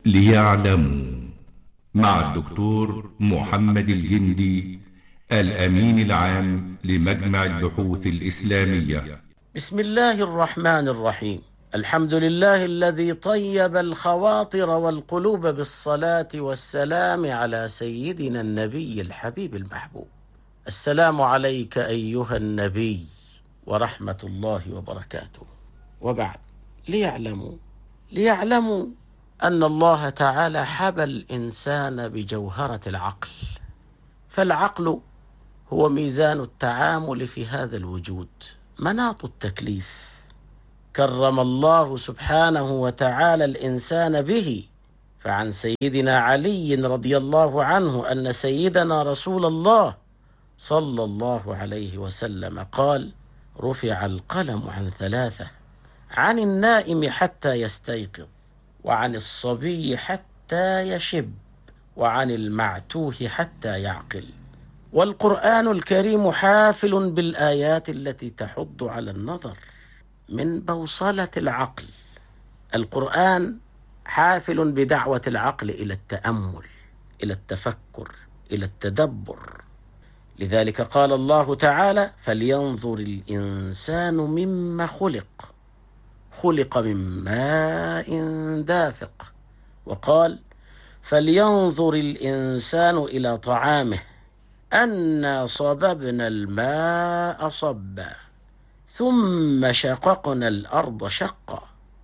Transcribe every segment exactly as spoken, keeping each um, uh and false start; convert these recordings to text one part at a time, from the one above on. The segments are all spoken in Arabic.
ليعلموا مع الدكتور محمد الجندي الأمين العام لمجمع البحوث الإسلامية. بسم الله الرحمن الرحيم. الحمد لله الذي طيب الخواطر والقلوب بالصلاة والسلام على سيدنا النبي الحبيب المحبوب. السلام عليك أيها النبي ورحمة الله وبركاته. وبعد، ليعلموا ليعلموا أن الله تعالى حبى الإنسان بجوهرة العقل، فالعقل هو ميزان التعامل في هذا الوجود، مناط التكليف. كرم الله سبحانه وتعالى الإنسان به، فعن سيدنا علي رضي الله عنه أن سيدنا رسول الله صلى الله عليه وسلم قال: رفع القلم عن ثلاثة، عن النائم حتى يستيقظ، وعن الصبي حتى يشب، وعن المعتوه حتى يعقل. والقرآن الكريم حافل بالآيات التي تحض على النظر من بوصلة العقل. القرآن حافل بدعوة العقل إلى التأمل، إلى التفكر، إلى التدبر. لذلك قال الله تعالى: فلينظر الإنسان مما خلق، خلق من ماء دافق. وقال: فلينظر الإنسان إلى طعامه، أنا صببنا الماء صبا، ثم شققنا الأرض شقا،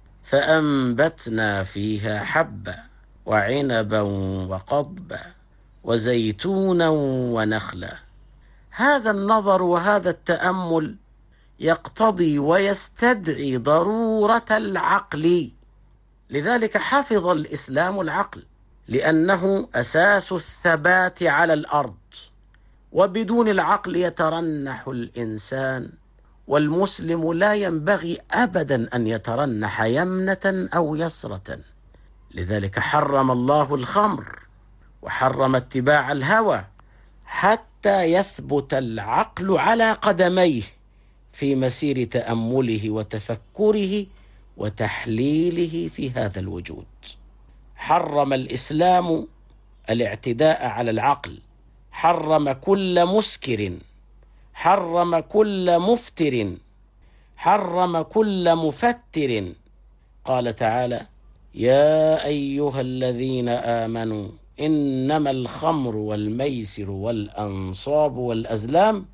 فأنبتنا فيها حبا، وعنبا وقضبا، وزيتونا ونخلا. هذا النظر وهذا التأمل يقتضي ويستدعي ضرورة العقل. لذلك حفظ الإسلام العقل، لأنه أساس الثبات على الأرض، وبدون العقل يترنح الإنسان، والمسلم لا ينبغي أبدا أن يترنح يمنة أو يسرة. لذلك حرم الله الخمر، وحرم اتباع الهوى، حتى يثبت العقل على قدميه في مسير تأمله وتفكره وتحليله في هذا الوجود. حرم الإسلام الاعتداء على العقل، حرم كل مسكر، حرم كل مفتر، حرم كل مفتر. قال تعالى: يا أيها الذين آمنوا إنما الخمر والميسر والأنصاب والأزلام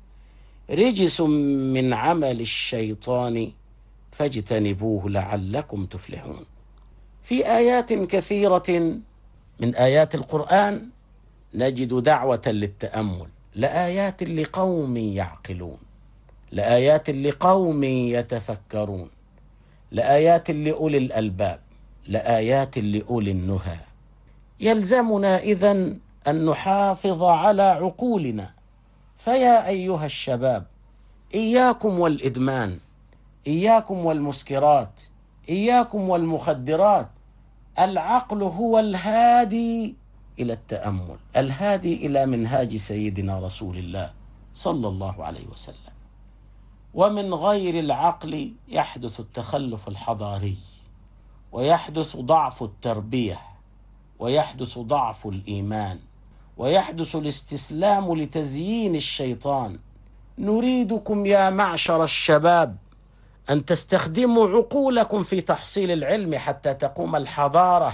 رجس من عمل الشيطان فاجتنبوه لعلكم تفلحون. في آيات كثيرة من آيات القرآن نجد دعوة للتأمل، لآيات لقوم يعقلون، لآيات لقوم يتفكرون، لآيات لأولي الألباب، لآيات لأولي النهى. يلزمنا إذن أن نحافظ على عقولنا. فيا أيها الشباب، إياكم والإدمان، إياكم والمسكرات، إياكم والمخدرات. العقل هو الهادي إلى التأمل، الهادي إلى منهاج سيدنا رسول الله صلى الله عليه وسلم. ومن غير العقل يحدث التخلف الحضاري، ويحدث ضعف التربية، ويحدث ضعف الإيمان، ويحدث الاستسلام لتزيين الشيطان. نريدكم يا معشر الشباب أن تستخدموا عقولكم في تحصيل العلم حتى تقوم الحضارة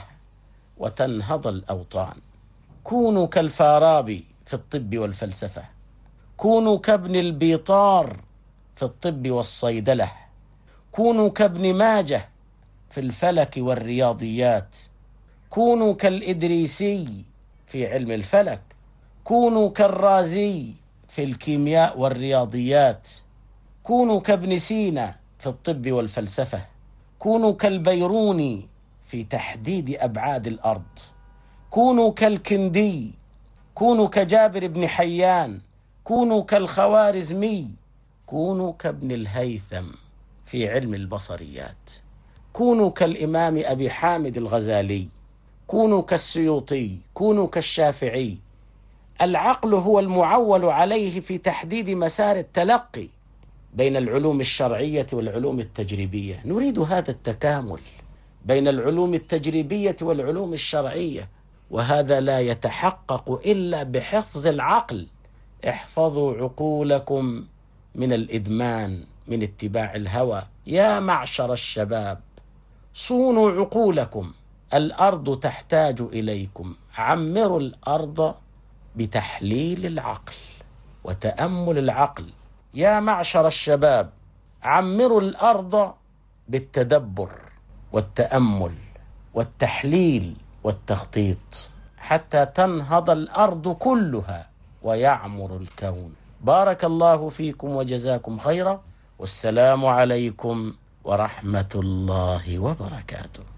وتنهض الأوطان. كونوا كالفارابي في الطب والفلسفة، كونوا كابن البيطار في الطب والصيدلة، كونوا كابن ماجه في الفلك والرياضيات، كونوا كالإدريسي في علم الفلك، كونوا كالرازي في الكيمياء والرياضيات، كونوا كابن سينا في الطب والفلسفة، كونوا كالبيروني في تحديد أبعاد الأرض، كونوا كالكندي، كونوا كجابر بن حيان، كونوا كالخوارزمي، كونوا كابن الهيثم في علم البصريات، كونوا كالإمام أبي حامد الغزالي، كونوا كالسيوطي، كونوا كالشافعي. العقل هو المعول عليه في تحديد مسار التلقي بين العلوم الشرعية والعلوم التجريبية. نريد هذا التكامل بين العلوم التجريبية والعلوم الشرعية، وهذا لا يتحقق إلا بحفظ العقل. احفظوا عقولكم من الإدمان، من اتباع الهوى. يا معشر الشباب، صونوا عقولكم، الأرض تحتاج إليكم. عمروا الأرض بتحليل العقل وتأمل العقل. يا معشر الشباب، عمروا الأرض بالتدبر والتأمل والتحليل والتخطيط، حتى تنهض الأرض كلها ويعمر الكون. بارك الله فيكم وجزاكم خيرا، والسلام عليكم ورحمة الله وبركاته.